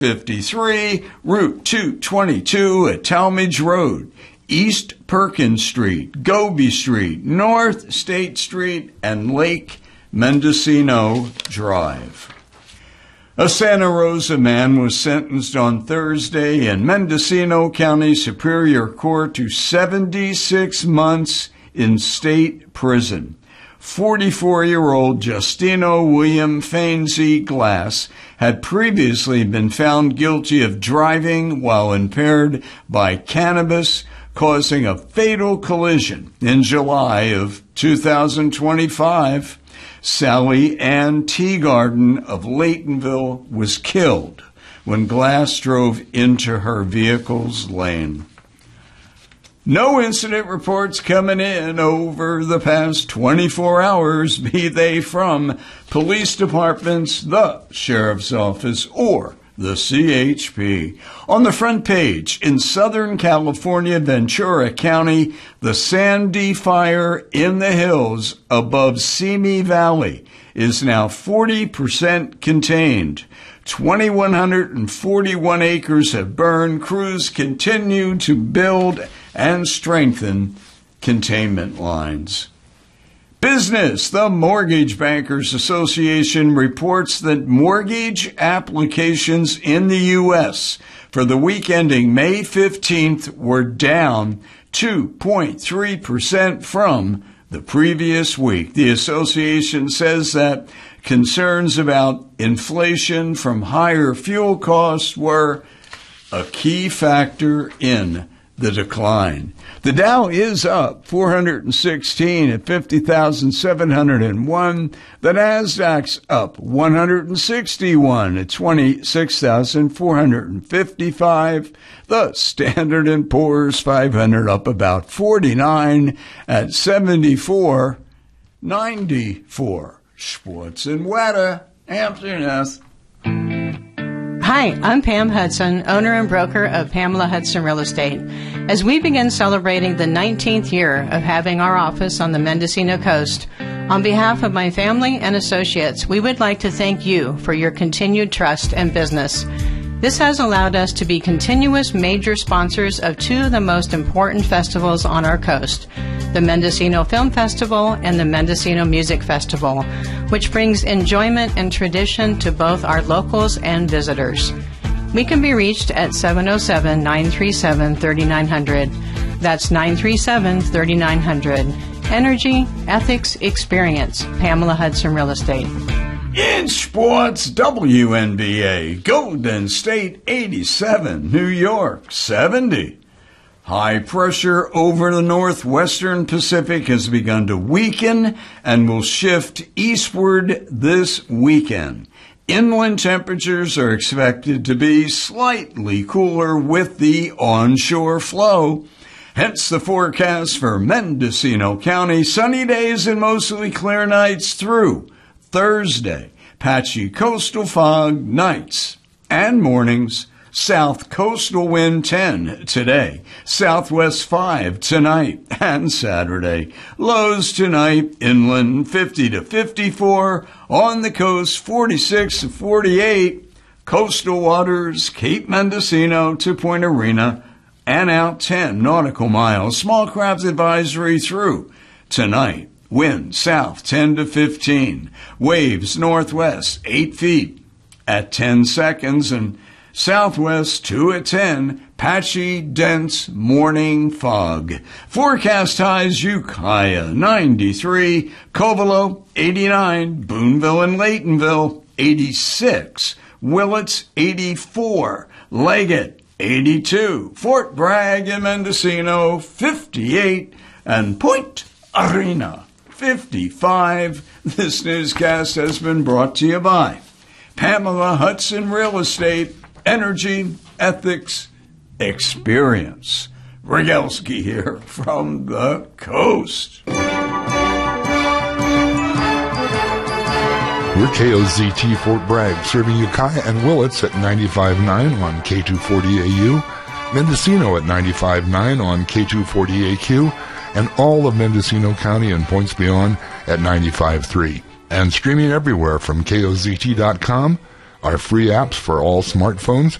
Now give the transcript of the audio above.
53, Route 222 at Talmadge Road, East Perkins Street, Goby Street, North State Street, and Lake Mendocino Drive. A Santa Rosa man was sentenced on Thursday in Mendocino County Superior Court to 76 months in state prison. 44-year-old Justino William Fainsey Glass had previously been found guilty of driving while impaired by cannabis, causing a fatal collision in July of 2025. Sally Ann Teagarden of Laytonville was killed when Glass drove into her vehicle's lane. No incident reports coming in over the past 24 hours, be they from police departments, the sheriff's office, or the CHP. On the front page, in Southern California, Ventura County, the Sandy Fire in the hills above Simi Valley is now 40% contained. 2,141 acres have burned. Crews continue to build and strengthen containment lines. Business. The Mortgage Bankers Association reports that mortgage applications in the U.S. for the week ending May 15th were down 2.3% from the previous week. The association says that concerns about inflation from higher fuel costs were a key factor in the decline. The Dow is up 416 at 50,701. The Nasdaq's up 161 at 26,455. The Standard & Poor's 500 up about 49 at 74.94. Sports and weather. Hampton. Hi, I'm Pam Hudson, owner and broker of Pamela Hudson Real Estate. As we begin celebrating the 19th year of having our office on the Mendocino coast, on behalf of my family and associates, we would like to thank you for your continued trust and business. This has allowed us to be continuous major sponsors of two of the most important festivals on our coast, the Mendocino Film Festival and the Mendocino Music Festival, which brings enjoyment and tradition to both our locals and visitors. We can be reached at 707-937-3900. That's 937-3900. Energy, ethics, experience. Pamela Hudson Real Estate. In sports, WNBA, Golden State 87, New York 70. High pressure over the northwestern Pacific has begun to weaken and will shift eastward this weekend. Inland temperatures are expected to be slightly cooler with the onshore flow. Hence the forecast for Mendocino County, sunny days and mostly clear nights through Thursday. Patchy coastal fog nights and mornings. South coastal wind 10 today. Southwest 5 tonight and Saturday. Lows tonight inland 50 to 54. On the coast 46 to 48. Coastal waters Cape Mendocino to Point Arena and out 10 nautical miles. Small craft advisory through tonight. Wind south 10 to 15. Waves northwest 8 feet at 10 seconds and southwest 2 at 10. Patchy, dense morning fog. Forecast highs Ukiah 93. Covelo 89. Boonville and Laytonville 86. Willits 84. Leggett 82. Fort Bragg and Mendocino 58. And Point Arena 55. This newscast has been brought to you by Pamela Hudson Real Estate, Energy, Ethics, Experience. Rogalski here from the coast. We're KOZT Fort Bragg, serving Ukiah and Willits at 95.9 on K240AU, Mendocino at 95.9 on K240AQ, and all of Mendocino County and points beyond at 95.3. And streaming everywhere from KOZT.com, Our free apps for all smartphones